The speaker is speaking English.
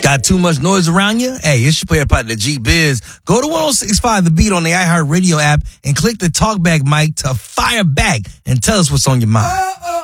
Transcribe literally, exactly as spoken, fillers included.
Got too much noise around you? Hey, it's your player partner, G-Biz. Go to one oh six point five The Beat on the iHeartRadio app and click the talkback mic to fire back and tell us what's on your mind.